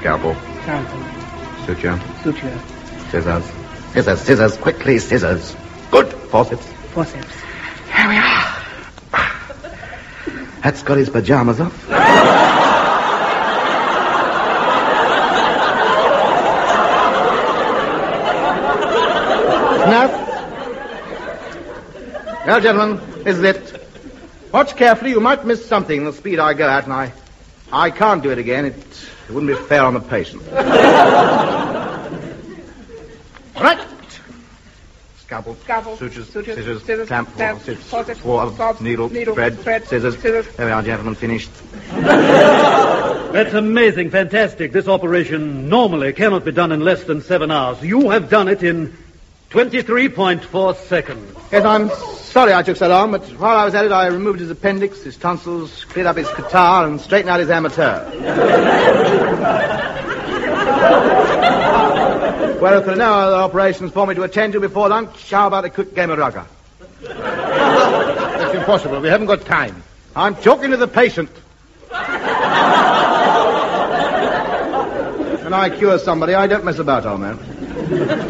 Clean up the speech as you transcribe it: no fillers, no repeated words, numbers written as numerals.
Scalpel. Suture. Scissors. Scissors. Quickly, scissors. Good. Forceps. Here we are. That's got his pajamas off. Enough. Well, gentlemen, this is it. Watch carefully. You might miss something the speed I go at, and I can't do it again. It wouldn't be fair on the patient. All right. Scalpel. Sutures. Scissors. Clamp. Forceps. Needle. Thread. Scissors. There we are, gentlemen. Finished. That's amazing. Fantastic. This operation normally cannot be done in less than 7 hours. You have done it in 23.4 seconds. Yes, I'm sorry I took so long, but while I was at it, I removed his appendix, his tonsils, cleared up his catarrh, and straightened out his amateur. Well, if there are no other operations for me to attend to before lunch, how about a quick game of rugger? That's impossible. We haven't got time. I'm talking to the patient. When I cure somebody, I don't mess about, old man.